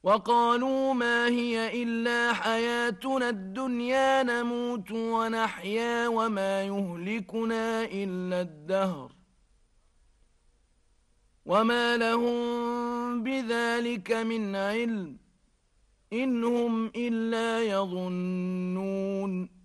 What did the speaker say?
وقالوا ما هي إلا حياتنا الدنيا نموت ونحيا وما يهلكنا إلا الدهر وما لهم بذلك من علم إن هم إلا يظنون